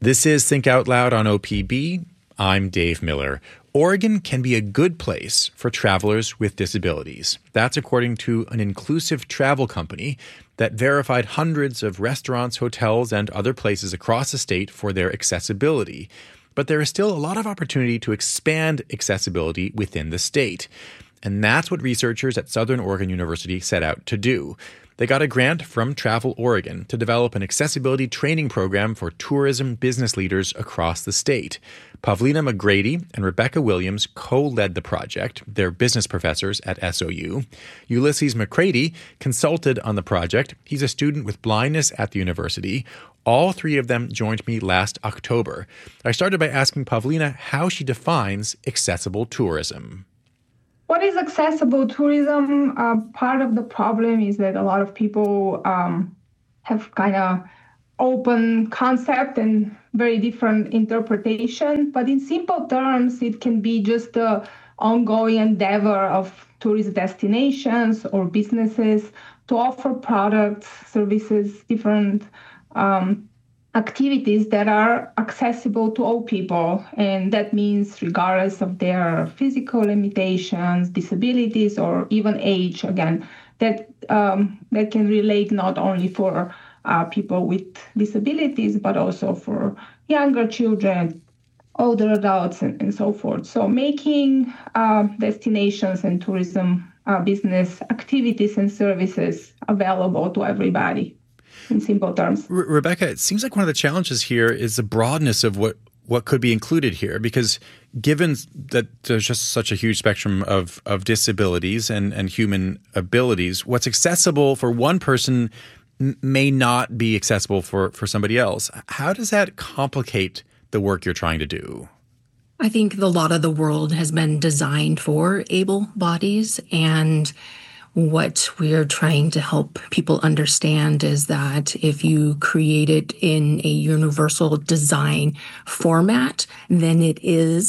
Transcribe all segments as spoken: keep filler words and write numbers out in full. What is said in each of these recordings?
This is Think Out Loud on O P B. I'm Dave Miller. Oregon can be a good place for travelers with disabilities. That's according to an inclusive travel company that verified hundreds of restaurants, hotels, and other places across the state for their accessibility. But there is still a lot of opportunity to expand accessibility within the state. And that's what researchers at Southern Oregon University set out to do. They got a grant from Travel Oregon to develop an accessibility training program for tourism business leaders across the state. Pavlina McGrady and Rebecca Williams co-led the project. They're business professors at S O U. Ulysses McCready consulted on the project. He's a student with blindness at the university. All three of them joined me last October. I started by asking Pavlina how she defines accessible tourism. What is accessible tourism? Uh, part of the problem is that a lot of people um, have kind of open concept and very different interpretation. But in simple terms, it can be just the ongoing endeavor of tourist destinations or businesses to offer products, services, different um, activities that are accessible to all people. And that means regardless of their physical limitations, disabilities, or even age, again, that um, that can relate not only for uh, people with disabilities, but also for younger children, older adults, and, and so forth. So making uh, destinations and tourism uh, business activities and services available to everybody. In simple terms. Re- Rebecca, it seems like one of the challenges here is the broadness of what, what could be included here, because given that there's just such a huge spectrum of, of disabilities and, and human abilities, what's accessible for one person m- may not be accessible for, for somebody else. How does that complicate the work you're trying to do? I think a lot of the world has been designed for able bodies, and what we're trying to help people understand is that if you create it in a universal design format, then it is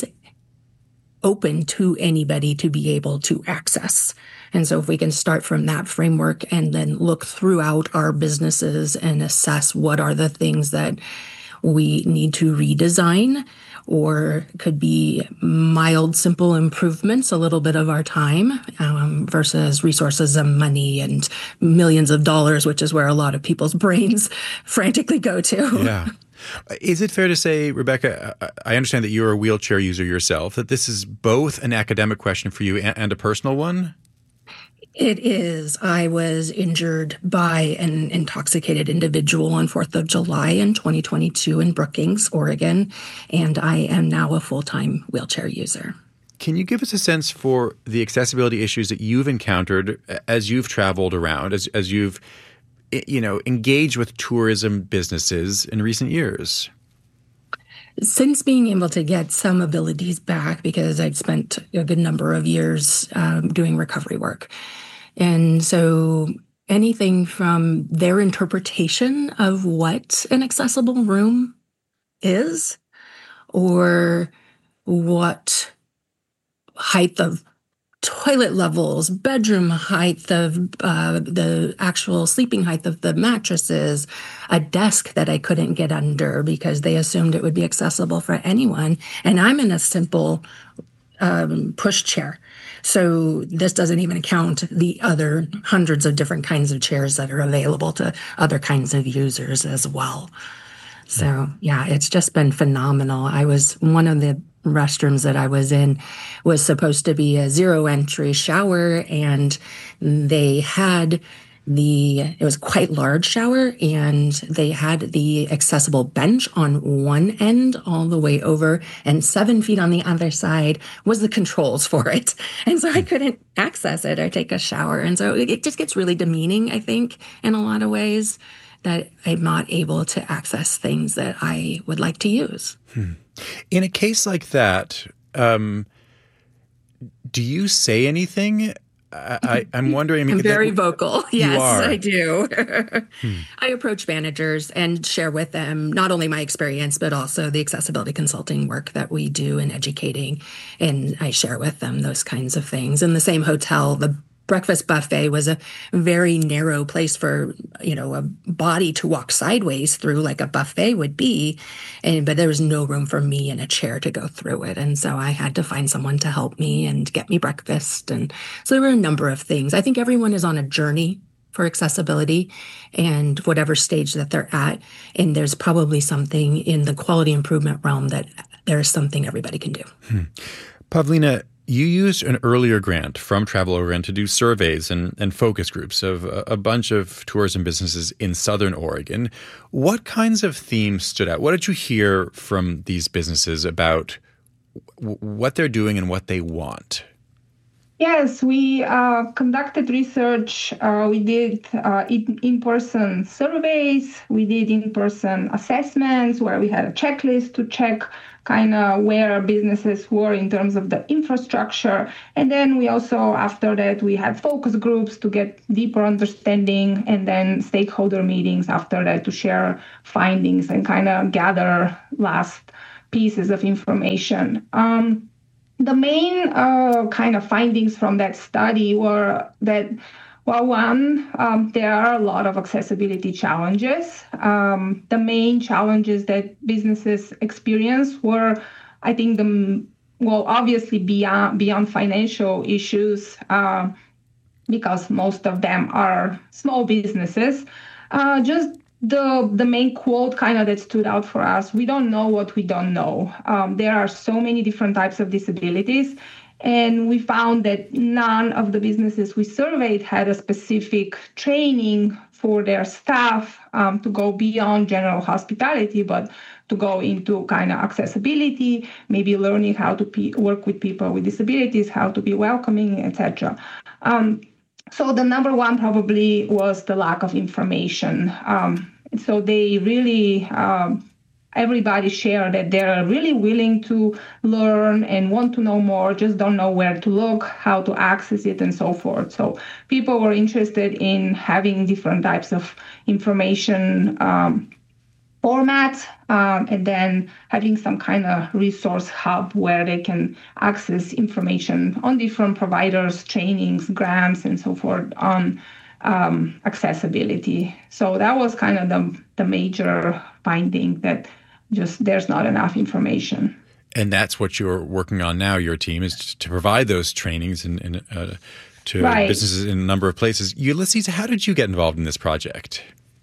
open to anybody to be able to access. And so if we can start from that framework and then look throughout our businesses and assess what are the things that we need to redesign, or could be mild, simple improvements, a little bit of our time um, versus resources and money and millions of dollars, which is where a lot of people's brains frantically go to. Yeah. Is it fair to say, Rebecca, I understand that you're a wheelchair user yourself, that this is both an academic question for you and a personal one? It is. I was injured by an intoxicated individual on fourth of July in twenty twenty-two in Brookings, Oregon, and I am now a full-time wheelchair user. Can you give us a sense for the accessibility issues that you've encountered as you've traveled around, as as you've you know, engaged with tourism businesses in recent years? Since being able to get some abilities back, because I'd spent a good number of years um, doing recovery work. And so anything from their interpretation of what an accessible room is, or what height of toilet levels, bedroom height of uh, the actual sleeping height of the mattresses, a desk that I couldn't get under because they assumed it would be accessible for anyone. And I'm in a simple um, push chair. So this doesn't even count the other hundreds of different kinds of chairs that are available to other kinds of users as well. So yeah, it's just been phenomenal. I was one of the restrooms that I was in was supposed to be a zero entry shower, and they had the, it was quite large shower, and they had the accessible bench on one end all the way over, and seven feet on the other side was the controls for it. And so I couldn't access it or take a shower. And so it just gets really demeaning, I think, in a lot of ways, that I'm not able to access things that I would like to use. Hmm. In a case like that, um, do you say anything? I, I, I'm wondering. I mean, I'm very that, vocal. Yes, are. I do. hmm. I approach managers and share with them not only my experience, but also the accessibility consulting work that we do in educating. And I share with them those kinds of things. In the same hotel, the breakfast buffet was a very narrow place for, you know, a body to walk sideways through like a buffet would be. And, but there was no room for me in a chair to go through it. And so I had to find someone to help me and get me breakfast. And so there were a number of things. I think everyone is on a journey for accessibility and whatever stage that they're at. And there's probably something in the quality improvement realm that there's something everybody can do. Hmm. Pavlina, you used an earlier grant from Travel Oregon to do surveys and, and focus groups of a, a bunch of tourism businesses in Southern Oregon. What kinds of themes stood out? What did you hear from these businesses about w- what they're doing and what they want? Yes, we uh, conducted research. Uh, we did uh, in- in-person surveys. We did in-person assessments where we had a checklist to check kind of where businesses were in terms of the infrastructure. And then we also, after that, we had focus groups to get deeper understanding, and then stakeholder meetings after that to share findings and kind of gather last pieces of information. Um, The main uh, kind of findings from that study were that, well, one, um, there are a lot of accessibility challenges. Um, the main challenges that businesses experience were, I think, the well, obviously beyond beyond financial issues, uh, because most of them are small businesses. Uh, just the the main quote kind of that stood out for us: we don't know what we don't know. Um, there are so many different types of disabilities, and we found that none of the businesses we surveyed had a specific training for their staff um, to go beyond general hospitality, but to go into kind of accessibility, maybe learning how to pe- work with people with disabilities, how to be welcoming, et cetera. Um, so the number one probably was the lack of information. Um, so they really, um, everybody shared that they're really willing to learn and want to know more, just don't know where to look, how to access it, and so forth. So people were interested in having different types of information um, formats, um, and then having some kind of resource hub where they can access information on different providers, trainings, grants, and so forth on um, accessibility. So that was kind of the, the major finding, that just there's not enough information. And that's what you're working on now, your team, is to provide those trainings and, and uh, to right. businesses in a number of places. Ulysses, how did you get involved in this project?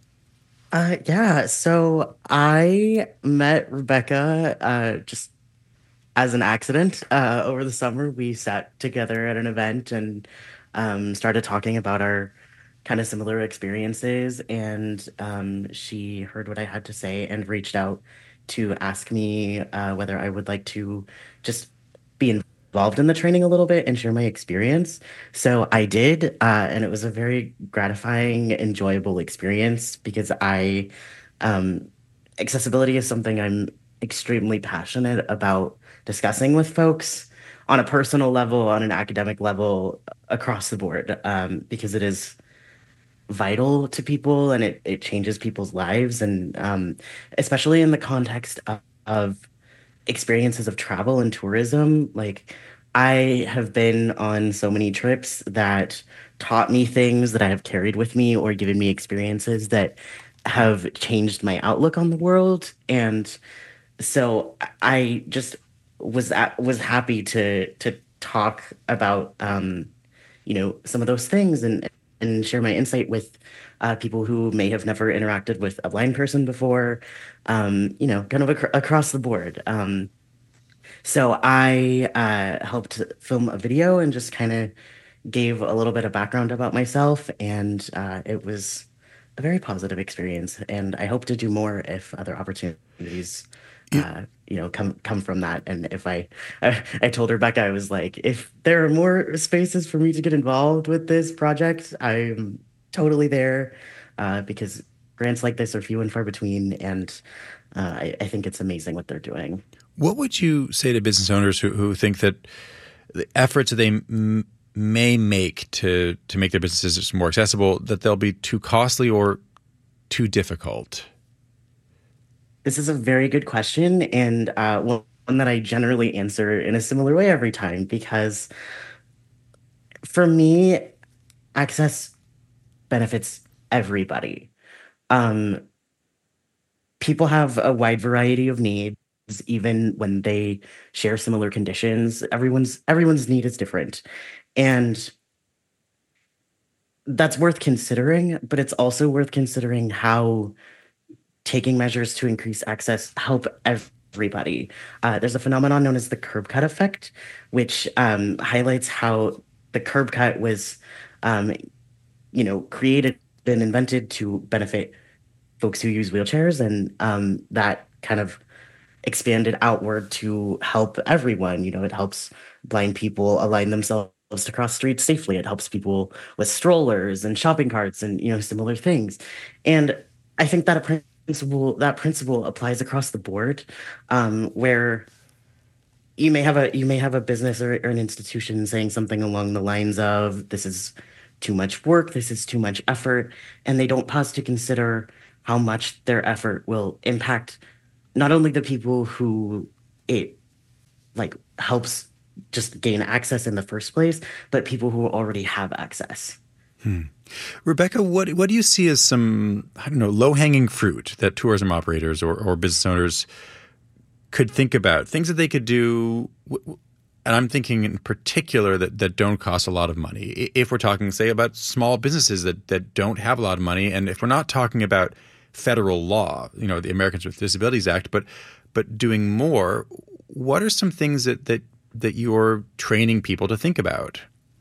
Uh, yeah, so I met Rebecca uh, just as an accident. Uh, over the summer, we sat together at an event and um, started talking about our kind of similar experiences. And um, she heard what I had to say and reached out to ask me uh, whether I would like to just be involved in the training a little bit and share my experience. So I did, uh, and it was a very gratifying, enjoyable experience because I, um, accessibility is something I'm extremely passionate about discussing with folks on a personal level, on an academic level, across the board, um, because it is vital to people and it, it changes people's lives. And um, especially in the context of, of experiences of travel and tourism, like I have been on so many trips that taught me things that I have carried with me or given me experiences that have changed my outlook on the world. And so I just was at, was happy to to talk about um, you know, some of those things and and share my insight with uh, people who may have never interacted with a blind person before, um, you know, kind of ac- across the board. Um, so I uh, helped film a video and just kind of gave a little bit of background about myself. And uh, it was a very positive experience. And I hope to do more if other opportunities uh, you know, come come from that. And if I, I, I told Rebecca, I was like, if there are more spaces for me to get involved with this project, I'm totally there, uh, because grants like this are few and far between. And uh, I, I think it's amazing what they're doing. What would you say to business owners who, who think that the efforts that they m- may make to to make their businesses more accessible, that they'll be too costly or too difficult? This is a very good question, and uh, one that I generally answer in a similar way every time, because for me, access benefits everybody. Um, people have a wide variety of needs, even when they share similar conditions. Everyone's everyone's need is different, and that's worth considering. But it's also worth considering how taking measures to increase access help everybody. Uh, there's a phenomenon known as the curb cut effect, which um, highlights how the curb cut was, um, you know, created and invented to benefit folks who use wheelchairs, and um, that kind of expanded outward to help everyone. You know, it helps blind people align themselves to cross streets safely. It helps people with strollers and shopping carts and, you know, similar things. And I think that a principle that principle applies across the board, um, where you may have a you may have a business or, or an institution saying something along the lines of, "This is too much work, this is too much effort," and they don't pause to consider how much their effort will impact not only the people who it like helps just gain access in the first place, but people who already have access. Hmm. Rebecca, what what do you see as some, I don't know, low-hanging fruit that tourism operators or, or business owners could think about, things that they could do? And I'm thinking in particular that, that don't cost a lot of money. If we're talking, say, about small businesses that, that don't have a lot of money, and if we're not talking about federal law, you know, the Americans with Disabilities Act, but but doing more, what are some things that that, that you're training people to think about?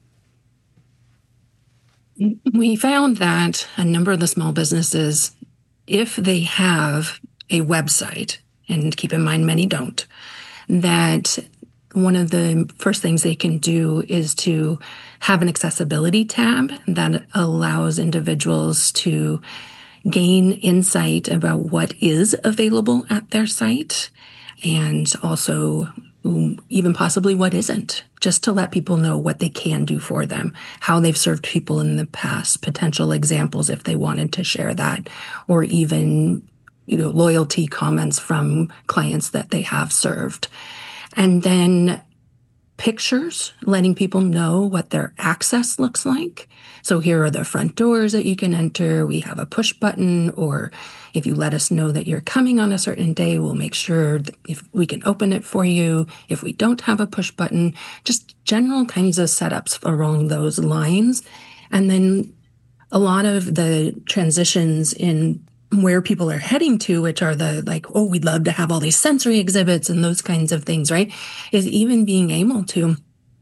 We found that a number of the small businesses, if they have a website, and keep in mind many don't, that one of the first things they can do is to have an accessibility tab that allows individuals to gain insight about what is available at their site, and also even possibly what isn't, just to let people know what they can do for them, how they've served people in the past, potential examples if they wanted to share that, or even, you know, loyalty comments from clients that they have served. And then pictures, letting people know what their access looks like. So here are the front doors that you can enter. We have a push button, or if you let us know that you're coming on a certain day, we'll make sure that if we can open it for you. If we don't have a push button, just general kinds of setups along those lines. And then a lot of the transitions in where people are heading to, which are the like, oh, we'd love to have all these sensory exhibits and those kinds of things, right? Is even being able to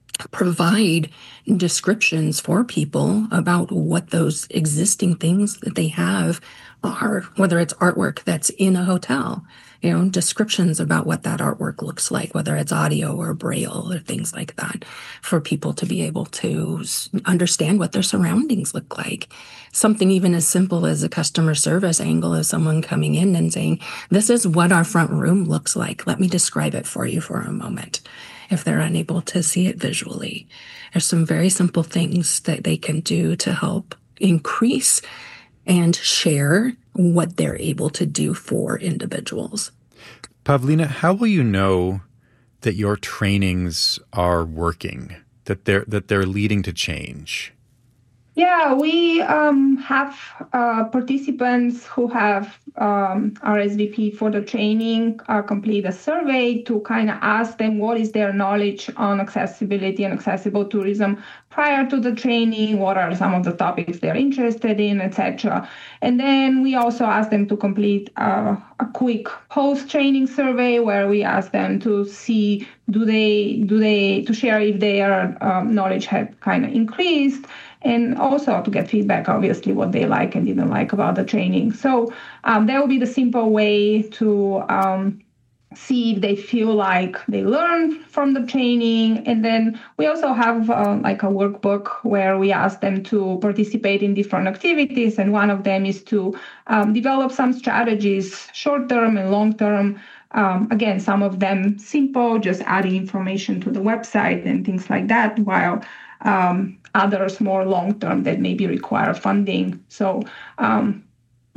provide descriptions for people about what those existing things that they have are, whether it's artwork that's in a hotel, you know, descriptions about what that artwork looks like, whether it's audio or braille or things like that, for people to be able to understand what their surroundings look like. Something even as simple as a customer service angle of someone coming in and saying, this is what our front room looks like. Let me describe it for you for a moment, if they're unable to see it visually. There's some very simple things that they can do to help increase and share what they're able to do for individuals. Pavlina, how will you know that your trainings are working, that they're that they're leading to change? Yeah, we um, have uh, participants who have um, R S V P for the training uh, complete a survey to kind of ask them what is their knowledge on accessibility and accessible tourism prior to the training, what are some of the topics they're interested in, et cetera. And then we also ask them to complete uh, a quick post-training survey where we ask them to see do they do they to share if their um, knowledge had kind of increased, and also to get feedback, obviously, what they like and didn't like about the training. So um, that would be the simple way to um, see if they feel like they learned from the training. And then we also have uh, like a workbook where we ask them to participate in different activities. And one of them is to um, develop some strategies, short-term and long-term. Um, again, some of them simple, just adding information to the website and things like that, while um, others more long-term that maybe require funding. So um,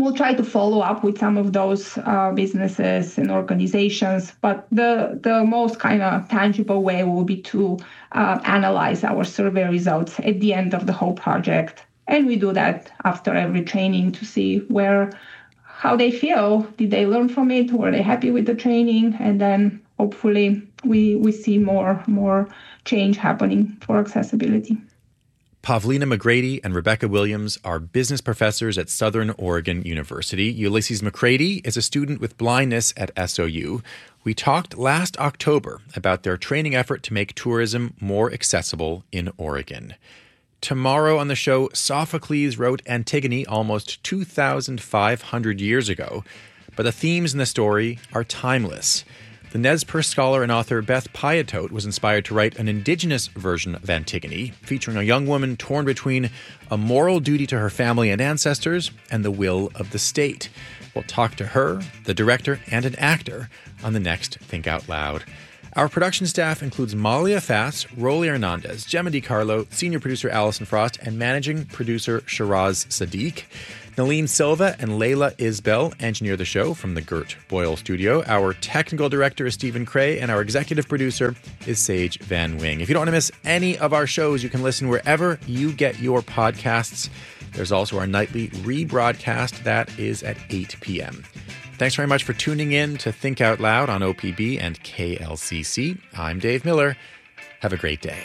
we'll try to follow up with some of those uh, businesses and organizations. But the, the most kind of tangible way will be to uh, analyze our survey results at the end of the whole project. And we do that after every training to see where, how they feel. Did they learn from it? Were they happy with the training? And then hopefully we, we see more, more change happening for accessibility. Pavlina McGrady and Rebecca Williams are business professors at Southern Oregon University. Ulysses McCready is a student with blindness at S O U. We talked last October about their training effort to make tourism more accessible in Oregon. Tomorrow on the show, Sophocles wrote Antigone almost two thousand five hundred years ago, but the themes in the story are timeless. The Nez Perce scholar and author Beth Piatote was inspired to write an indigenous version of Antigone, featuring a young woman torn between a moral duty to her family and ancestors and the will of the state. We'll talk to her, the director, and an actor on the next Think Out Loud. Our production staff includes Malia Fass, Rolly Hernandez, Gemma DiCarlo, senior producer Allison Frost, and managing producer Shiraz Sadiq. Naleen Silva and Layla Isbell engineer the show from the Gert Boyle studio. Our technical director is Stephen Cray, and our executive producer is Sage Van Wing. If you don't want to miss any of our shows, you can listen wherever you get your podcasts. There's also our nightly rebroadcast that is at eight p.m. Thanks very much for tuning in to Think Out Loud on O P B and K L C C. I'm Dave Miller. Have a great day.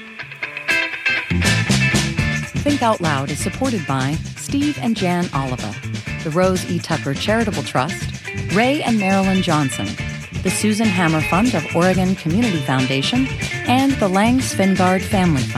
Think Out Loud is supported by Steve and Jan Oliva, the Rose E. Tucker Charitable Trust, Ray and Marilyn Johnson, the Susan Hammer Fund of Oregon Community Foundation, and the Lang Svingard Family Fund.